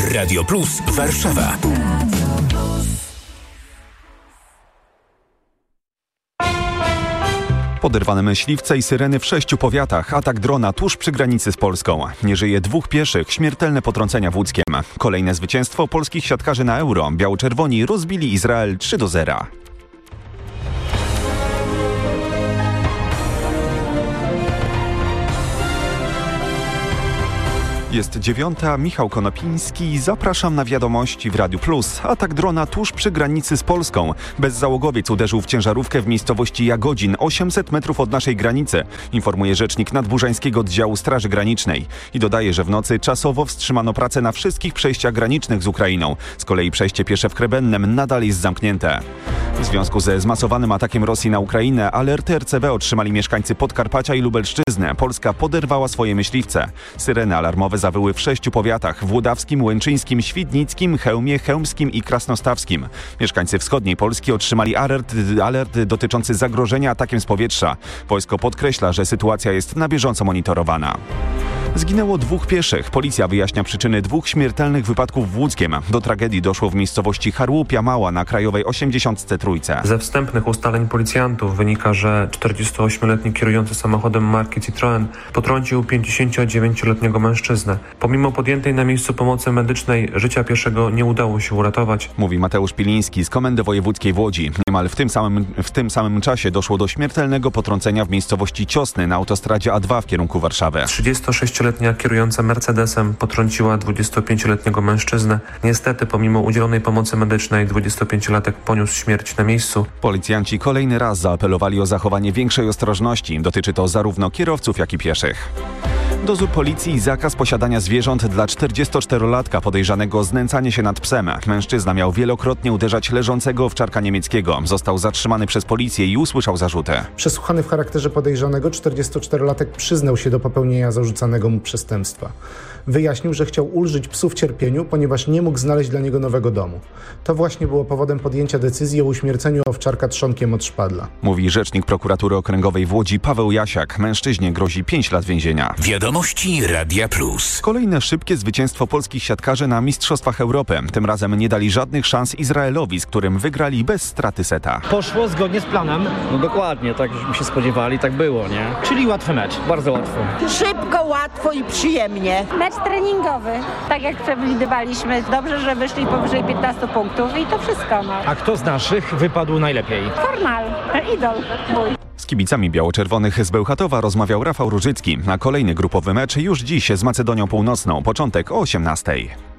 Radio Plus Warszawa. Poderwane myśliwce i syreny w 6 powiatach, atak drona tuż przy granicy z Polską. Nie żyje 2 pieszych, śmiertelne potrącenia w Łódzkiem. Kolejne zwycięstwo polskich siatkarzy na Euro. Biało-czerwoni rozbili Izrael 3-0. Jest 9, Michał Konopiński. Zapraszam na wiadomości w Radiu Plus. Atak drona tuż przy granicy z Polską. Bezzałogowiec uderzył w ciężarówkę w miejscowości Jagodzin, 800 metrów od naszej granicy, informuje rzecznik Nadburzańskiego Oddziału Straży Granicznej. I dodaje, że w nocy czasowo wstrzymano pracę na wszystkich przejściach granicznych z Ukrainą. Z kolei przejście piesze w Krebennem nadal jest zamknięte. W związku ze zmasowanym atakiem Rosji na Ukrainę alerty RCB otrzymali mieszkańcy Podkarpacia i Lubelszczyzny. Polska poderwała swoje myśliwce. Syreny alarmowe zawyły w 6 powiatach: włodawskim, łęczyńskim, świdnickim, Chełmie, chełmskim i krasnostawskim. Mieszkańcy wschodniej Polski otrzymali alert dotyczący zagrożenia atakiem z powietrza. Wojsko podkreśla, że sytuacja jest na bieżąco monitorowana. Zginęło 2 pieszych. Policja wyjaśnia przyczyny 2 śmiertelnych wypadków w Łódzkiem. Do tragedii doszło w miejscowości Charłupia Mała na Krajowej 83. Ze wstępnych ustaleń policjantów wynika, że 48-letni kierujący samochodem marki Citroen potrącił 59-letniego mężczyznę. Pomimo podjętej na miejscu pomocy medycznej życia pieszego nie udało się uratować. Mówi Mateusz Piliński z Komendy Wojewódzkiej w Łodzi. Niemal w tym samym czasie doszło do śmiertelnego potrącenia w miejscowości Ciosny na autostradzie A2 w kierunku Warszawy. 36-letnia kierująca Mercedesem potrąciła 25-letniego mężczyznę. Niestety, pomimo udzielonej pomocy medycznej, 25-latek poniósł śmierć na miejscu. Policjanci kolejny raz zaapelowali o zachowanie większej ostrożności. Dotyczy to zarówno kierowców, jak i pieszych. Dozór policji i zakaz posiadania zwierząt dla 44-latka podejrzanego o znęcanie się nad psem. Mężczyzna miał wielokrotnie uderzać leżącego owczarka niemieckiego. Został zatrzymany przez policję i usłyszał zarzuty. Przesłuchany w charakterze podejrzanego, 44-latek przyznał się do popełnienia zarzucanego mu przestępstwa. Wyjaśnił, że chciał ulżyć psu w cierpieniu, ponieważ nie mógł znaleźć dla niego nowego domu. To właśnie było powodem podjęcia decyzji o uśmierceniu owczarka trzonkiem od szpadla. Mówi rzecznik prokuratury okręgowej w Łodzi Paweł Jasiak. Mężczyźnie grozi 5 lat więzienia. Wiadomości Radia Plus. Kolejne szybkie zwycięstwo polskich siatkarzy na Mistrzostwach Europy. Tym razem nie dali żadnych szans Izraelowi, z którym wygrali bez straty seta. Poszło zgodnie z planem. No dokładnie, tak żeśmy się spodziewali, tak było, nie? Czyli łatwy mecz. Bardzo łatwo. Szybko, łatwo i przyjemnie. Mecz treningowy, tak jak przewidywaliśmy. Dobrze, że wyszli powyżej 15 punktów i to wszystko. No. A kto z naszych wypadł najlepiej? Fornal, idol mój. Z kibicami biało-czerwonych z Bełchatowa rozmawiał Rafał Różycki. A kolejny grupowy mecz już dziś z Macedonią Północną. Początek o 18:00.